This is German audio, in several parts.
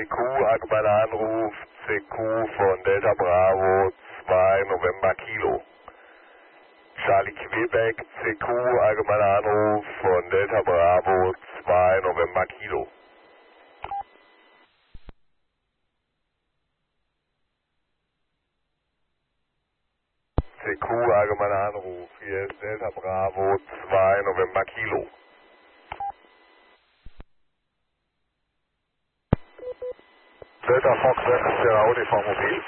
CQ, allgemeiner Anruf, CQ von Delta Bravo 2 November Kilo. Charlie Quebec, CQ, allgemeiner Anruf von Delta Bravo 2 November Kilo. CQ, allgemeiner Anruf, hier ist Delta Bravo 2 November Kilo. Delta Fox 6, Sierra Uniform Mobil.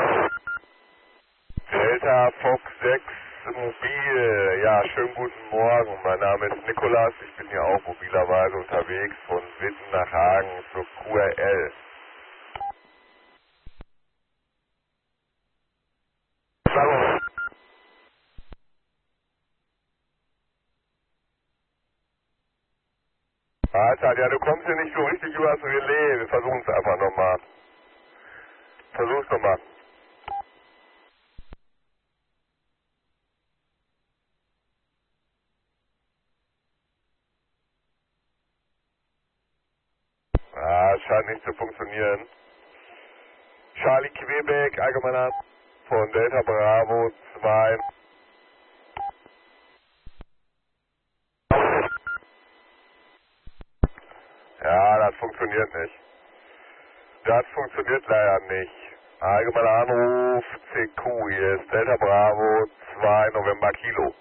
Delta Fox 6 Mobil, ja, schönen guten Morgen. Mein Name ist Nikolas, ich bin hier auch mobilerweise unterwegs von Witten nach Hagen für QRL. Hallo. Alter, ja, du kommst hier nicht so richtig übers Relais, wir versuchen es einfach nochmal. Versuch's nochmal. Ah, es scheint nicht zu funktionieren. Charlie Quebec, allgemeiner von Delta Bravo 2. Ja, das funktioniert nicht. Das funktioniert leider nicht. Allgemeiner Anruf, CQ, hier ist Delta Bravo 2 November Kilo.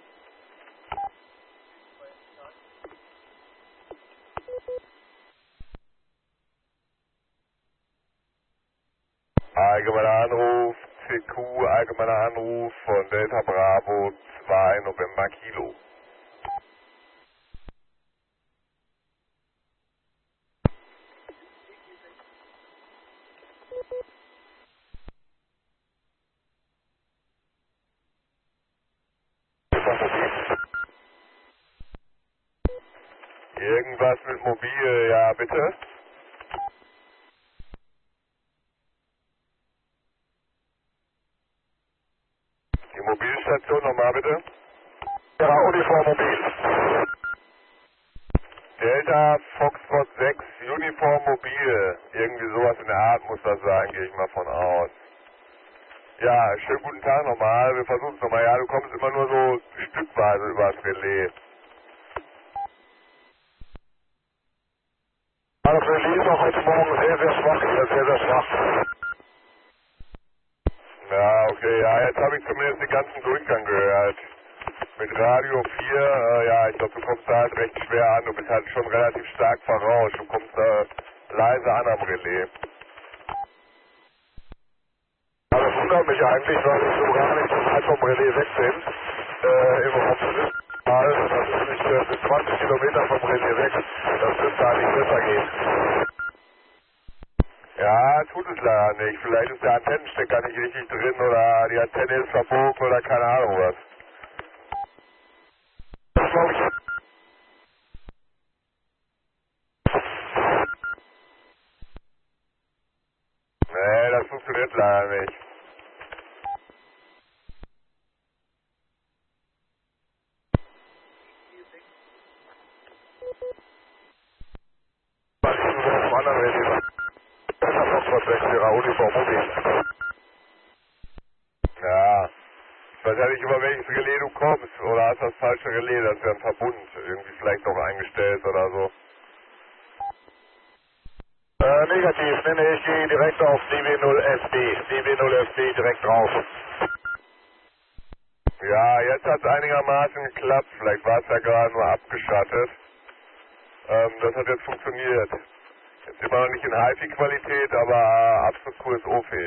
Allgemeiner Anruf, CQ, allgemeiner Anruf von Delta Bravo 2 November Kilo. Irgendwas mit Mobil, ja bitte? Die Mobilstation nochmal bitte? Sierra Uniform Mobil. Delta Foxtrot 6 Uniform Mobil. Irgendwie sowas in der Art muss das sein, gehe ich mal von aus. Ja, schönen guten Tag nochmal. Wir versuchen es nochmal. Ja, du kommst immer nur so stückweise übers Relais. Das Relais ist auch heute Morgen sehr, sehr schwach hier, sehr, sehr schwach. Ja, okay, ja, jetzt habe ich zumindest den ganzen Durchgang gehört. Mit Radio 4, ja, ich glaube, du kommst da halt recht schwer an. Du bist halt schon relativ stark voraus. Du kommst leise an am Relais. Aber das wundert mich eigentlich, weil ich so gar nicht so weit vom Relais weg bin. Im Optimismus, das ist nicht bis 20 Kilometer vom Relais weg. Das müsste eigentlich besser gehen. Ja, tut es leider nicht. Vielleicht ist der Antennenstecker nicht richtig drin oder die Antenne ist verbogen oder keine Ahnung was. Das glaube ich. Nee, das funktioniert leider nicht. Was ist denn so auf dem anderen Relais? Delta Fox 6, Sierra Uniform Mobil. Ja, ich weiß ja nicht, über welches Relais du kommst. Oder hast das falsche Relais, das ist ja ein Verbund. Irgendwie vielleicht noch eingestellt oder so. Negativ, nee, ich gehe direkt auf DB0FD. DB0FD direkt drauf. Ja, jetzt hat es einigermaßen geklappt. Vielleicht war es ja gerade nur abgeschattet. Das hat jetzt funktioniert. Jetzt immer noch nicht in HiFi-Qualität, aber absolut QSO-fähig.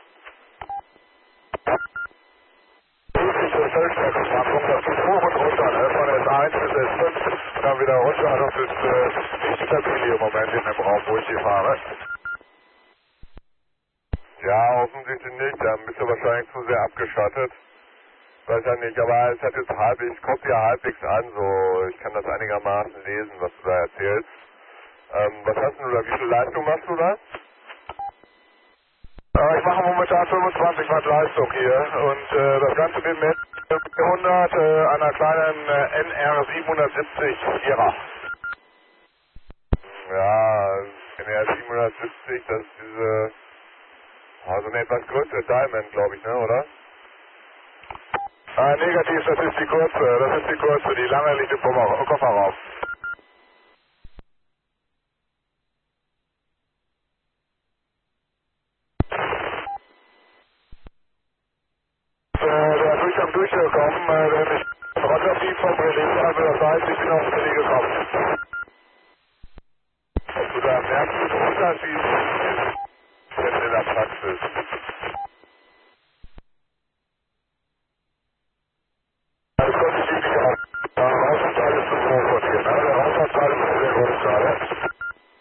Diese Feldwerkschwankung, das geht hoch und runter, ne? Von S1 bis S5, dann wieder runter, das ist nicht stabil hier im Moment in dem Raum, wo ich hier fahre. Ja, offensichtlich nicht. Dann bist du wahrscheinlich zu sehr abgeschattet. Weiß ja nicht, aber es hat jetzt halbwegs, kommt ja halbwegs an, so, ich kann das einigermaßen lesen, was du da erzählst. Was hast du da, wie viel Leistung machst du da? Ich mache momentan 25 Watt Leistung hier und das Ganze mit 400 einer kleinen NR 770 Sierra. Ja, NR 770, das ist diese, also eine etwas größere Diamond, glaube ich, ne, oder? Negativ, das ist die kurze, die lange liegt im Kofferraum. Der ist am durchgekommen, der mich runterschiebt vom Relais, also das heißt, ich bin aufs Relais gekommen. Ob du da merkst, einen Unterschied in der Praxis? Das konnte ich nicht auch. Der Rausanteil ist zu groß von hier, ne? Der Rausanteil ist sehr groß gerade.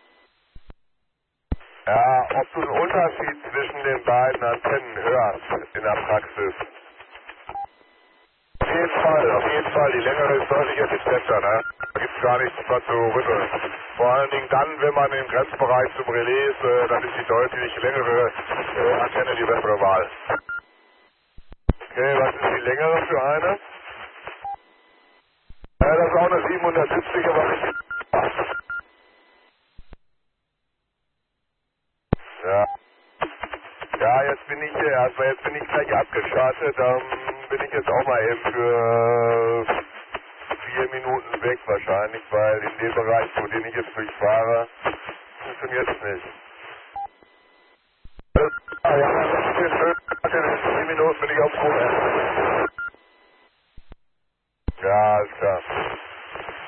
Ja, ob du einen Unterschied zwischen den beiden Antennen hörst in der Praxis? Auf jeden Fall, die längere ist deutlich effizienter, ne? Da gibt es gar nichts mehr zu rütteln. Vor allen Dingen dann, wenn man im Grenzbereich zum Relais ist, dann ist die deutlich längere Antenne die bessere Wahl. Okay, was ist die längere für eine? Das ist auch eine 770, aber nicht. Ja. Ja, jetzt bin ich hier erstmal, jetzt bin ich gleich abgeschaltet, bin ich jetzt auch mal eben für 4 Minuten weg wahrscheinlich, weil in dem Bereich, wo den ich jetzt durchfahre, funktioniert es nicht. Ja, das ist schön. In 10 Minuten bin ich auf dem Boden. Ja, alles klar.